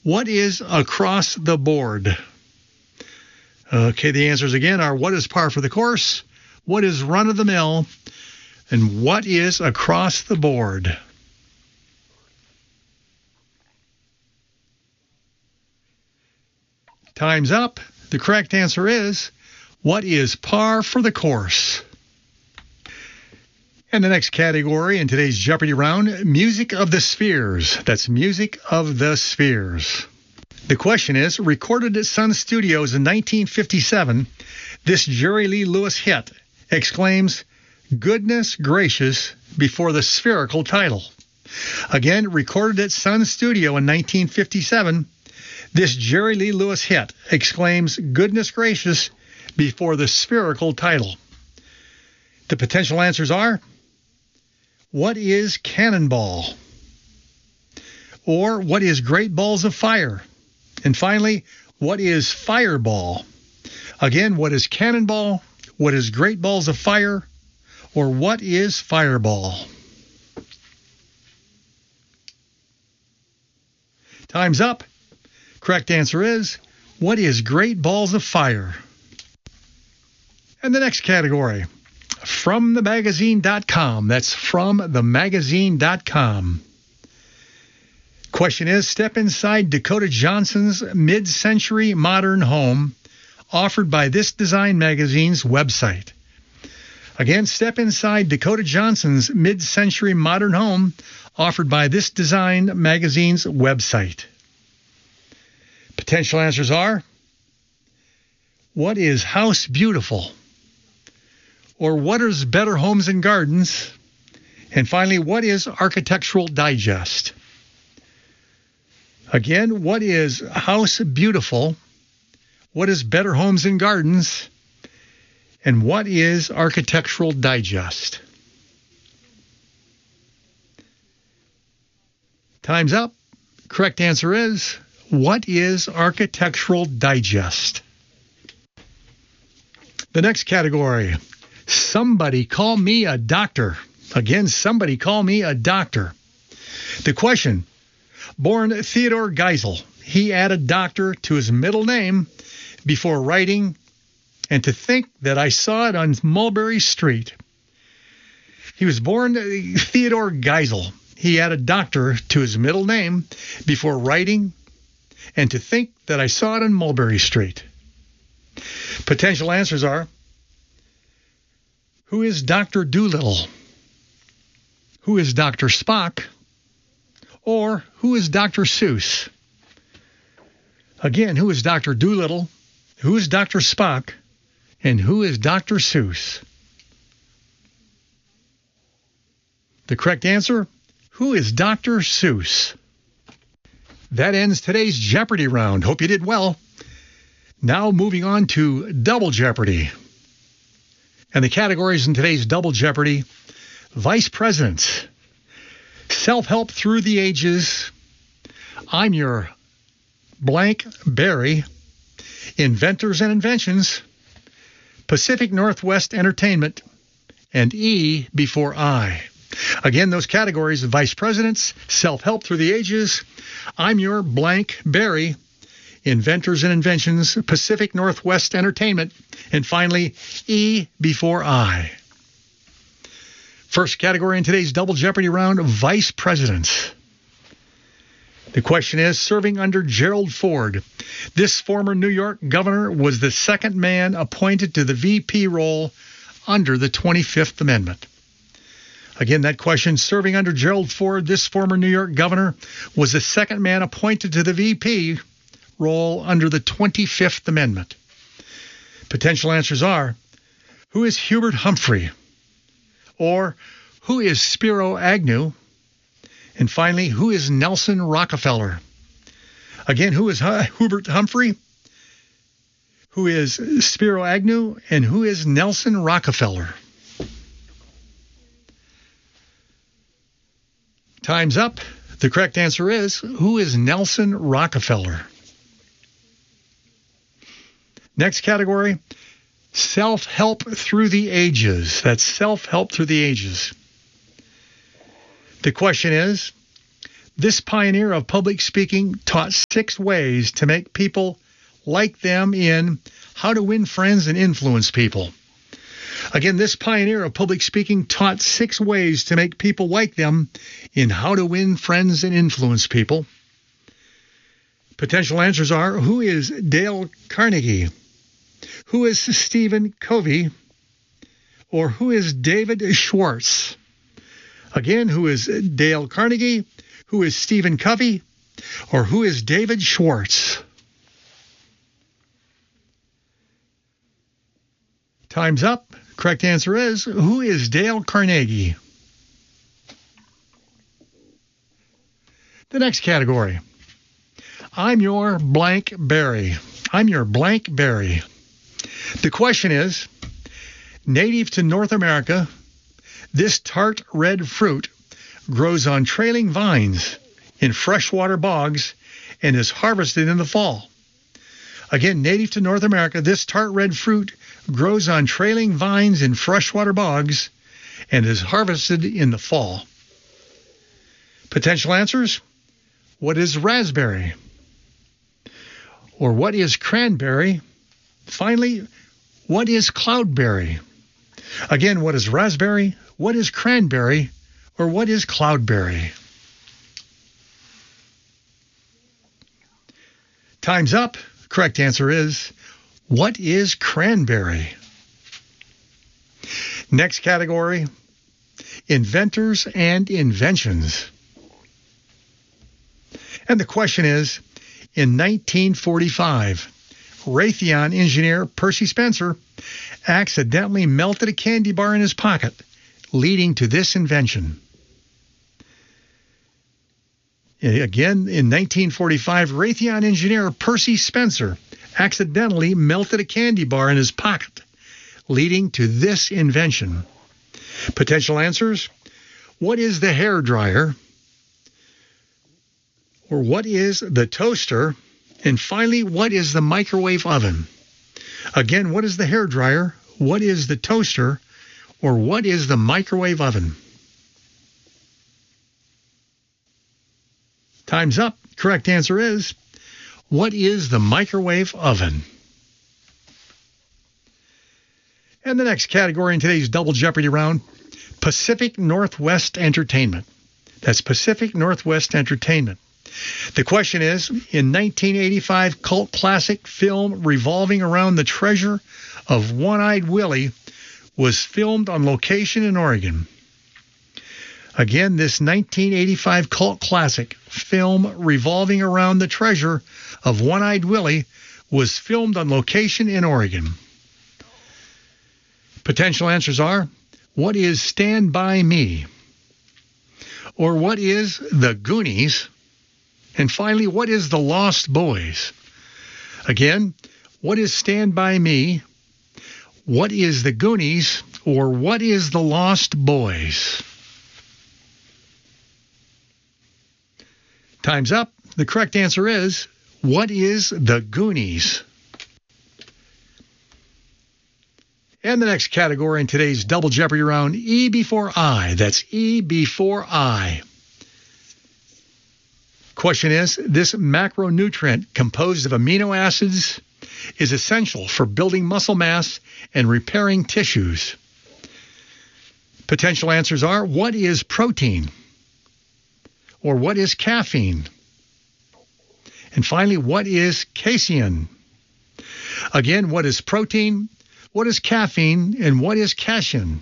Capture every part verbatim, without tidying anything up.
What is across the board? Okay, the answers again are what is par for the course, what is run-of-the-mill, and what is across the board? Time's up. The correct answer is, what is par for the course? And the next category in today's Jeopardy round, Music of the Spheres. That's Music of the Spheres. The question is, recorded at Sun Studios in nineteen fifty-seven, this Jerry Lee Lewis hit exclaims, "Goodness gracious," before the spherical title. Again, recorded at Sun Studio in nineteen fifty-seven, this Jerry Lee Lewis hit exclaims, "Goodness gracious," before the spherical title. The potential answers are, what is Cannonball? Or what is Great Balls of Fire? And finally, what is Fireball? Again, what is Cannonball? What is Great Balls of Fire? Or what is Fireball? Time's up. Correct answer is, what is Great Balls of Fire? And the next category, from the magazine dot com. That's from the magazine dot com. Question is, step inside Dakota Johnson's mid-century modern home offered by this design magazine's website. Again, step inside Dakota Johnson's mid-century modern home offered by this design magazine's website. Potential answers are, what is House Beautiful? Or what is Better Homes and Gardens? And finally, what is Architectural Digest? Again, what is House Beautiful? What is Better Homes and Gardens? And what is Architectural Digest? Time's up. Correct answer is, what is Architectural Digest? The next category, somebody call me a doctor. Again, somebody call me a doctor. The question, born Theodore Geisel, he added doctor to his middle name before writing, and to think that I saw it on Mulberry Street. He was born Theodore Geisel. He added doctor to his middle name before writing, and to think that I saw it on Mulberry Street. Potential answers are, who is Doctor Dolittle? Who is Doctor Spock? Or who is Doctor Seuss? Again, who is Doctor Dolittle? Who is Doctor Spock? And who is Doctor Seuss? The correct answer, who is Doctor Seuss? That ends today's Jeopardy round. Hope you did well. Now moving on to Double Jeopardy. And the categories in today's Double Jeopardy, Vice Presidents, Self-Help Through the Ages, I'm Your Blank Berry, Inventors and Inventions, Pacific Northwest Entertainment, and E before I. Again, those categories, Vice Presidents, Self-Help Through the Ages, I'm Your Blank Berry, Inventors and Inventions, Pacific Northwest Entertainment, and finally, E before I. First category in today's Double Jeopardy round, Vice Presidents. The question is, serving under Gerald Ford, this former New York governor was the second man appointed to the V P role under the twenty-fifth Amendment. Again, that question, serving under Gerald Ford, this former New York governor was the second man appointed to the V P role under the twenty-fifth Amendment. Potential answers are, who is Hubert Humphrey? Or who is Spiro Agnew? And finally, who is Nelson Rockefeller? Again, who is Hubert Humphrey? Who is Spiro Agnew? And who is Nelson Rockefeller? Time's up. The correct answer is, who is Nelson Rockefeller? Next category, Self-Help Through the Ages. That's Self-Help Through the Ages. The question is, This pioneer of public speaking taught six ways to make people like them in How to Win Friends and Influence People. Again, this pioneer of public speaking taught six ways to make people like them in How to Win Friends and Influence People. Potential answers are, who is Dale Carnegie? Who is Stephen Covey? Or who is David Schwartz? Again, who is Dale Carnegie? Who is Stephen Covey? Or who is David Schwartz? Time's up. Correct answer is, who is Dale Carnegie? The next category. I'm your blank berry. I'm your blank berry. The question is, native to North America, this tart red fruit grows on trailing vines in freshwater bogs and is harvested in the fall. Again, native to North America, this tart red fruit grows on trailing vines in freshwater bogs and is harvested in the fall. Potential answers, what is raspberry? Or what is cranberry? Finally, what is cloudberry? Again, what is raspberry? What is cranberry? Or what is cloudberry? Time's up. Correct answer is, what is cranberry? Next category, inventors and inventions. And the question is, in nineteen forty-five, Raytheon engineer Percy Spencer accidentally melted a candy bar in his pocket, leading to this invention. Again, in nineteen forty-five, Raytheon engineer Percy Spencer accidentally melted a candy bar in his pocket, leading to this invention. Potential answers, what is the hair dryer? Or what is the toaster? And finally, what is the microwave oven? Again, what is the hair dryer? What is the toaster? Or what is the microwave oven? Time's up. Correct answer is, what is the microwave oven? And the next category in today's Double Jeopardy round, Pacific Northwest Entertainment. That's Pacific Northwest Entertainment. The question is, in nineteen eighty-five cult classic film revolving around the treasure of One-Eyed Willie was filmed on location in Oregon. Again, this nineteen eighty-five cult classic film revolving around the treasure of One-Eyed Willie was filmed on location in Oregon. Potential answers are, what is Stand By Me? Or what is The Goonies? And finally, what is The Lost Boys? Again, what is Stand By Me? What is The Goonies? Or what is The Lost Boys? Time's up. The correct answer is, what is The Goonies? And the next category in today's Double Jeopardy round, E before I. That's E before I. Question is, this macronutrient composed of amino acids is essential for building muscle mass and repairing tissues. Potential answers are, what is protein? Or what is caffeine? And finally, what is casein? Again, what is protein? What is caffeine? And what is casein?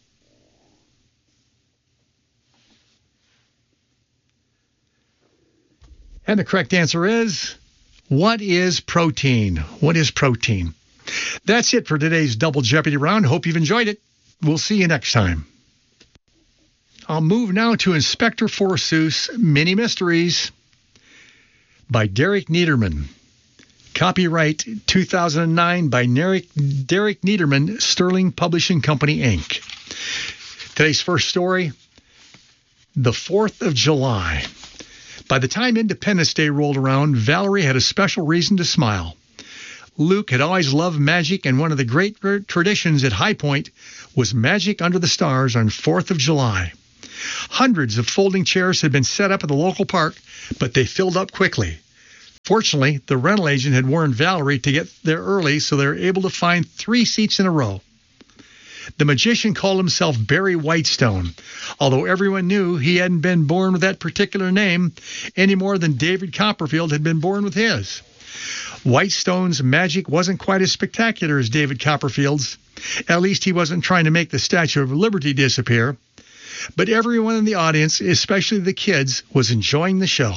And the correct answer is, what is protein? What is protein? That's it for today's Double Jeopardy round. Hope you've enjoyed it. We'll see you next time. I'll move now to Inspector Forsooth's Mini Mysteries by Derek Niederman. Copyright two thousand nine by Derek, Derek Niederman, Sterling Publishing Company, Incorporated. Today's first story, the fourth of July. By the time Independence Day rolled around, Valerie had a special reason to smile. Luke had always loved magic, and one of the great traditions at High Point was magic under the stars on fourth of July. Hundreds of folding chairs had been set up at the local park, but they filled up quickly. Fortunately, the rental agent had warned Valerie to get there early, so they were able to find three seats in a row. The magician called himself Barry Whitestone, although everyone knew he hadn't been born with that particular name any more than David Copperfield had been born with his. Whitestone's magic wasn't quite as spectacular as David Copperfield's. At least he wasn't trying to make the Statue of Liberty disappear. But everyone in the audience, especially the kids, was enjoying the show.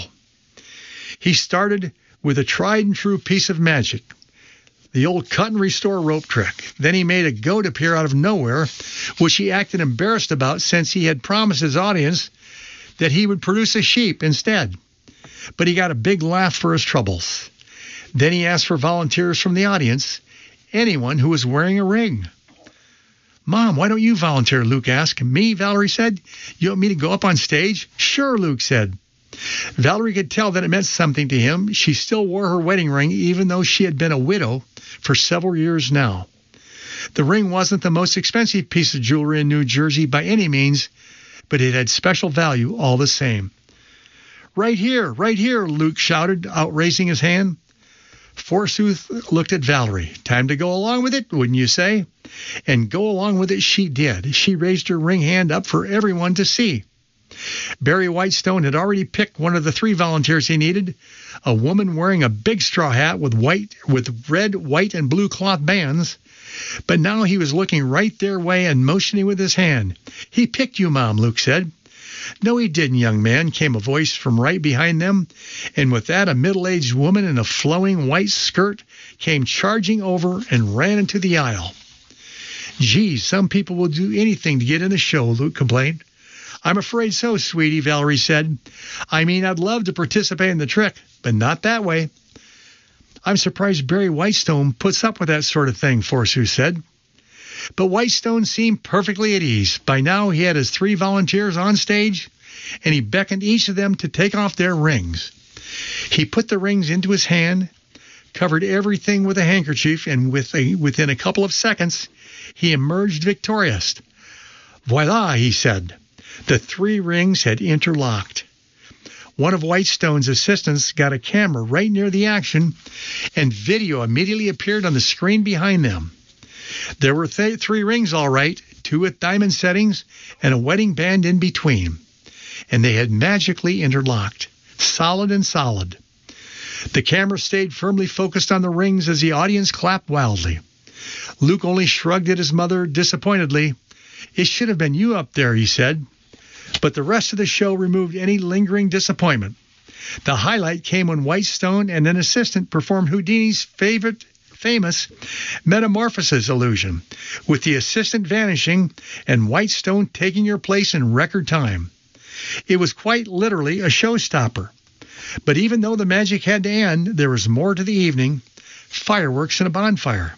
He started with a tried-and-true piece of magic, the old cut-and-restore rope trick. Then he made a goat appear out of nowhere, which he acted embarrassed about since he had promised his audience that he would produce a sheep instead. But he got a big laugh for his troubles. Then he asked for volunteers from the audience, anyone who was wearing a ring. Mom, why don't you volunteer, Luke asked. Me, Valerie said. You want me to go up on stage? Sure, Luke said. Valerie could tell that it meant something to him. She still wore her wedding ring, even though she had been a widow for several years now. The ring wasn't the most expensive piece of jewelry in New Jersey by any means, but it had special value all the same. Right here, right here, Luke shouted, out raising his hand. Forsooth looked at Valerie. Time to go along with it, wouldn't you say? And go along with it she did. She raised her ring hand up for everyone to see. Barry Whitestone had already picked one of the three volunteers he needed, a woman wearing a big straw hat with white, with red, white, and blue cloth bands. But now he was looking right their way and motioning with his hand. He picked you, Mom, Luke said. No, he didn't, young man, came a voice from right behind them, and with that a middle-aged woman in a flowing white skirt came charging over and ran into the aisle. Geez, some people will do anything to get in the show, Luke complained. I'm afraid so, sweetie, Valerie said. I mean, I'd love to participate in the trick, but not that way. I'm surprised Barry Whitestone puts up with that sort of thing, Forsooth said. But Whitestone seemed perfectly at ease. By now he had his three volunteers on stage, and he beckoned each of them to take off their rings. He put the rings into his hand, covered everything with a handkerchief, and with a, within a couple of seconds, he emerged victorious. Voila, he said. The three rings had interlocked. One of Whitestone's assistants got a camera right near the action, and video immediately appeared on the screen behind them. There were th- three rings, all right, two with diamond settings and a wedding band in between, and they had magically interlocked, solid and solid. The camera stayed firmly focused on the rings as the audience clapped wildly. Luke only shrugged at his mother disappointedly. It should have been you up there, he said. But the rest of the show removed any lingering disappointment. The highlight came when Whitestone and an assistant performed Houdini's favorite famous metamorphosis illusion, with the assistant vanishing and Whitestone taking her place in record time. It was quite literally a showstopper. But even though the magic had to end, there was more to the evening, fireworks and a bonfire.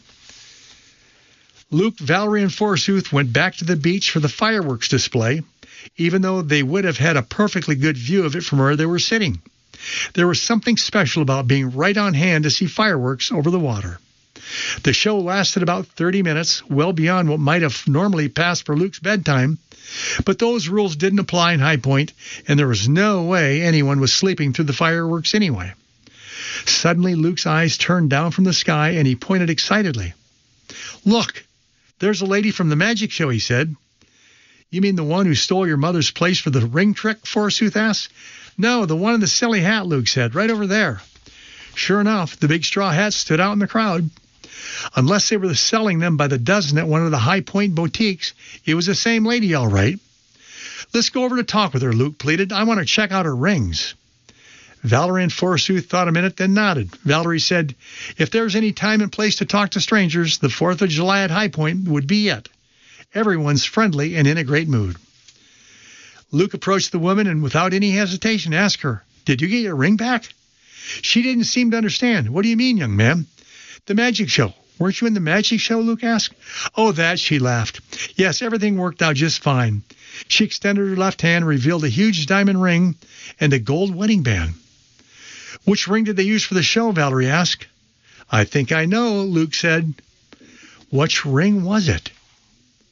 Luke, Valerie, and Forsooth went back to the beach for the fireworks display, even though they would have had a perfectly good view of it from where they were sitting. There was something special about being right on hand to see fireworks over the water. The show lasted about thirty minutes, well beyond what might have normally passed for Luke's bedtime, but those rules didn't apply in High Point, and there was no way anyone was sleeping through the fireworks anyway. Suddenly, Luke's eyes turned down from the sky, and he pointed excitedly. Look, there's a lady from the magic show, he said. You mean the one who stole your mother's place for the ring trick? Forsooth asked. No, the one in the silly hat, Luke said, right over there. Sure enough, the big straw hat stood out in the crowd. Unless they were selling them by the dozen at one of the High Point boutiques, it was the same lady, all right. Let's go over to talk with her, Luke pleaded. I want to check out her rings. Valerie and Forsooth thought a minute, then nodded. Valerie said, if there's any time and place to talk to strangers, the fourth of July at High Point would be it. Everyone's friendly and in a great mood. Luke approached the woman and without any hesitation asked her, did you get your ring back? She didn't seem to understand. What do you mean, young man? The magic show. Weren't you in the magic show, Luke asked. Oh, that, she laughed. Yes, everything worked out just fine. She extended her left hand, revealed a huge diamond ring and a gold wedding band. Which ring did they use for the show, Valerie asked. I think I know, Luke said. Which ring was it?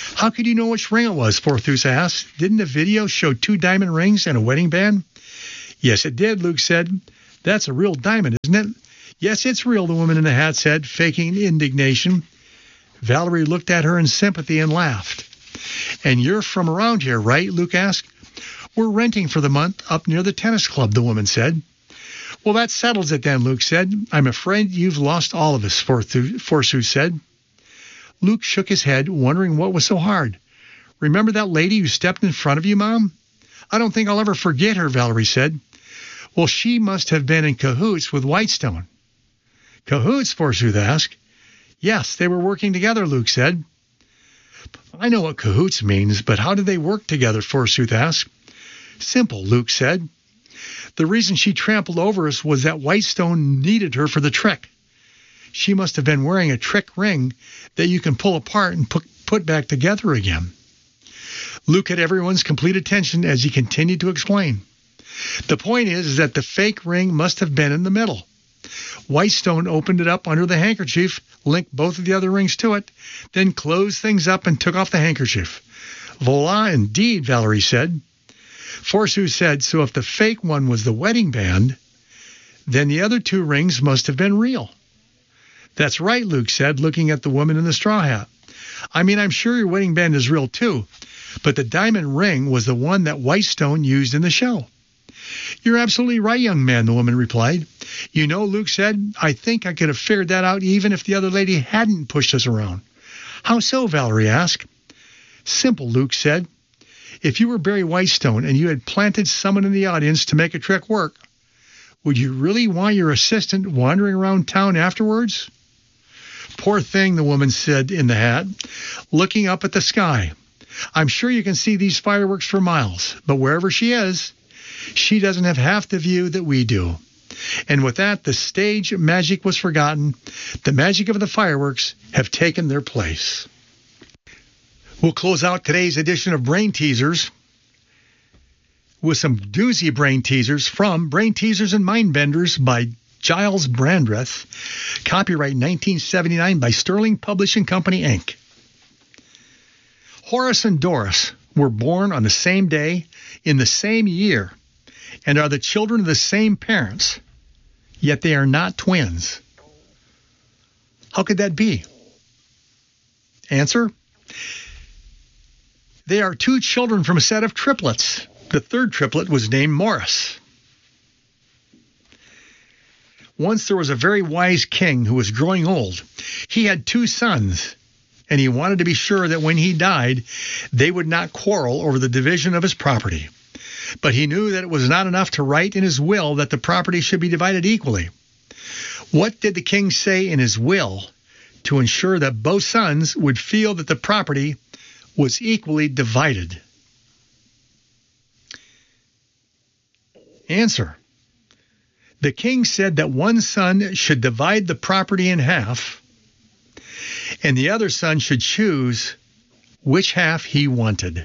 How could you know which ring it was? Forthus asked. Didn't the video show two diamond rings and a wedding band? Yes, it did, Luke said. That's a real diamond, isn't it? Yes, it's real, the woman in the hat said, faking indignation. Valerie looked at her in sympathy and laughed. And you're from around here, right? Luke asked. We're renting for the month up near the tennis club, the woman said. Well, that settles it then, Luke said. I'm afraid you've lost all of us, Forthus said. Luke shook his head, wondering what was so hard. Remember that lady who stepped in front of you, Mom? I don't think I'll ever forget her, Valerie said. Well, she must have been in cahoots with Whitestone. Cahoots? Forthus asked. Yes, they were working together, Luke said. I know what cahoots means, but how did they work together? Forthus asked. Simple, Luke said. The reason she trampled over us was that Whitestone needed her for the trick. She must have been wearing a trick ring that you can pull apart and put, put back together again. Luke had everyone's complete attention as he continued to explain. The point is, is that the fake ring must have been in the middle. Whitestone opened it up under the handkerchief, linked both of the other rings to it, then closed things up and took off the handkerchief. Voila, indeed, Valerie said. Forthus said, so if the fake one was the wedding band, then the other two rings must have been real. That's right, Luke said, looking at the woman in the straw hat. I mean, I'm sure your wedding band is real too, but the diamond ring was the one that Whitestone used in the show. You're absolutely right, young man, the woman replied. You know, Luke said, I think I could have figured that out even if the other lady hadn't pushed us around. How so? Valerie asked. Simple, Luke said. If you were Barry Whitestone and you had planted someone in the audience to make a trick work, would you really want your assistant wandering around town afterwards? Poor thing, the woman said in the hat, looking up at the sky. I'm sure you can see these fireworks for miles, but wherever she is, she doesn't have half the view that we do. And with that, the stage magic was forgotten. The magic of the fireworks have taken their place. We'll close out today's edition of Brain Teasers with some doozy brain teasers from Brain Teasers and Mind Benders by Giles Brandreth. Copyright nineteen seventy-nine by Sterling Publishing Company, Incorporated. Horace and Doris were born on the same day in the same year and are the children of the same parents, yet they are not twins. How could that be? Answer: they are two children from a set of triplets. The third triplet was named Morris. Once there was a very wise king who was growing old. He had two sons, and he wanted to be sure that when he died, they would not quarrel over the division of his property. But he knew that it was not enough to write in his will that the property should be divided equally. What did the king say in his will to ensure that both sons would feel that the property was equally divided? Answer: the king said that one son should divide the property in half, and the other son should choose which half he wanted.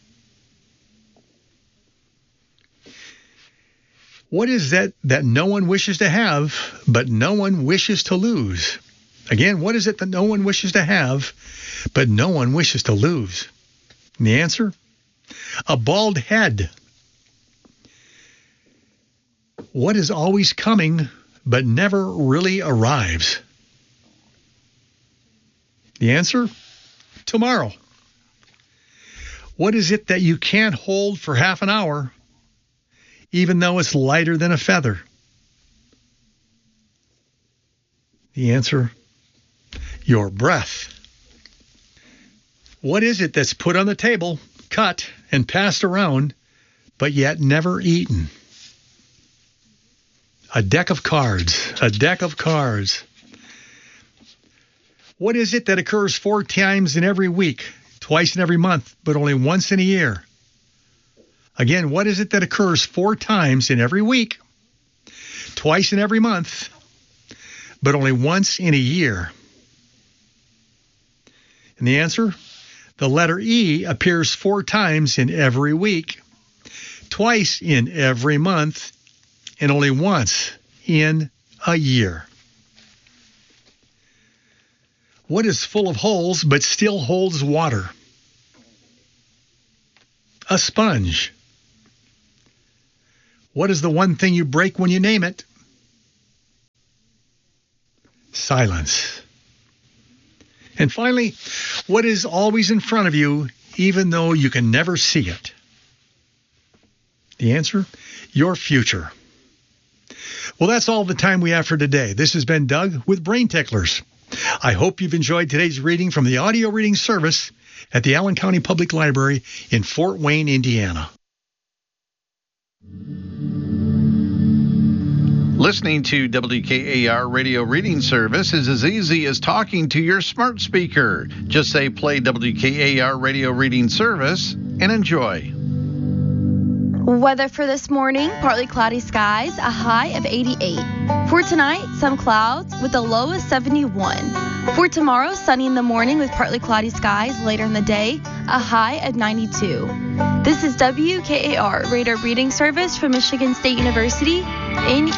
What is that that no one wishes to have, but no one wishes to lose? Again, what is it that no one wishes to have, but no one wishes to lose? And the answer? A bald head. What is always coming, but never really arrives? The answer? Tomorrow. What is it that you can't hold for half an hour, even though it's lighter than a feather? The answer? Your breath. What is it that's put on the table, cut, and passed around, but yet never eaten? A deck of cards. A deck of cards. What is it that occurs four times in every week, twice in every month, but only once in a year? Again, what is it that occurs four times in every week, twice in every month, but only once in a year? And the answer? The letter E appears four times in every week, twice in every month, and only once in a year. What is full of holes but still holds water? A sponge. What is the one thing you break when you name it? Silence. And finally, what is always in front of you, even though you can never see it? The answer? Your future. Well, that's all the time we have for today. This has been Doug with Brain Ticklers. I hope you've enjoyed today's reading from the audio reading service at the Allen County Public Library in Fort Wayne, Indiana. Listening to W K A R Radio Reading Service is as easy as talking to your smart speaker. Just say play W K A R Radio Reading Service and enjoy. Weather for this morning, partly cloudy skies, a high of eighty-eight. For tonight, some clouds with a low of seventy-one. For tomorrow, sunny in the morning with partly cloudy skies. Later in the day, a high of ninety-two. This is W K A R Radio Reading Service from Michigan State University in